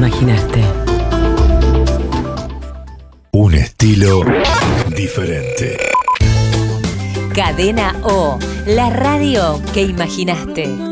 imaginaste. Un estilo diferente. Cadena O, la radio que imaginaste.